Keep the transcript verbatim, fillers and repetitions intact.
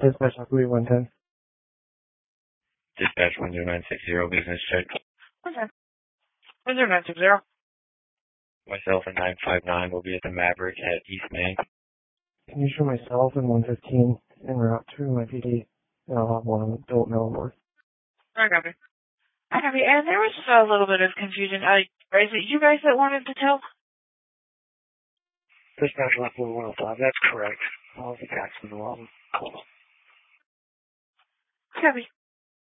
Dispatch Equity one ten. Dispatch one zero nine six zero, business check. Okay. one zero nine six zero. Myself and nine five nine will be at the Maverick at East Main. Can you show myself and one fifteen en route to my P D? And I'll have one adult male aboard. I copy. I copy. And there was a little bit of confusion. I, is it you guys that wanted to tell? Dispatch left one oh five, that's correct. All the taxman, well, Copy.